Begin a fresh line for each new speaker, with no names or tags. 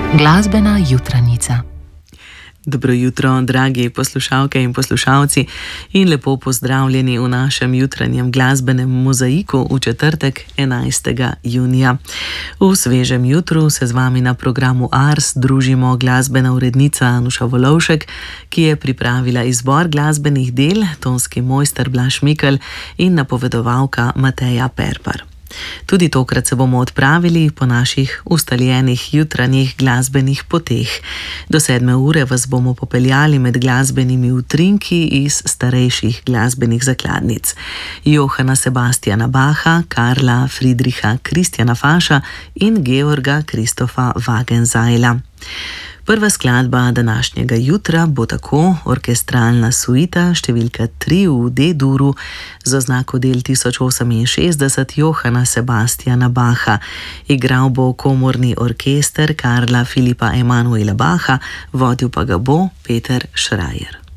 Glasbena jutranjica.
Dobro jutro, dragi poslušalke in poslušalci, in lepo pozdravljeni v našem jutranjem glasbenem mozaiku v četrtek, 11. junija. V svežem jutru se z vami na programu Ars družimo glasbena urednica Anuša Volovšek, ki je pripravila izbor glasbenih del, tonski mojster Blaž Mikl in napovedovalka Mateja Perpar. Tudi tokrat se bomo odpravili po naših ustaljenih jutranjih glasbenih poteh. Do 7. ure vas bomo popeljali med glasbenimi utrinki iz starejših glasbenih zakladnic. Johana Sebastiana Bacha, Karla Friedricha Christiana Fascha in Georga Christopha Wagenseila. Prva skladba današnjega jutra bo tako orkestralna suita številka 3 v D-duru z oznako del 1068 Johana Sebastiana Bacha. Igral bo komorni orkester Karla Filipa Emanuela Bacha, vodil pa ga bo Peter Schreier.